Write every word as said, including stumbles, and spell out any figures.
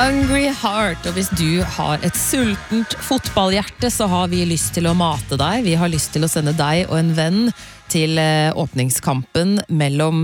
Hungry Heart, og hvis du har et sultent fotballhjerte, så har vi lyst til å mate deg. Vi har lyst til å sende deg og en venn til åpningskampen mellom